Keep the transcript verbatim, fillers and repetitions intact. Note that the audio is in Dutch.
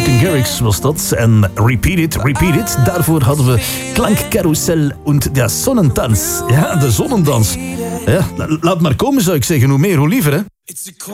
Martin Garrix was dat. En Repeat It, Repeat It. Daarvoor hadden we Klankkarussell en de Sonnentanz. Ja, de zonnendans. Ja, laat maar komen, zou ik zeggen. Hoe meer, hoe liever, hè.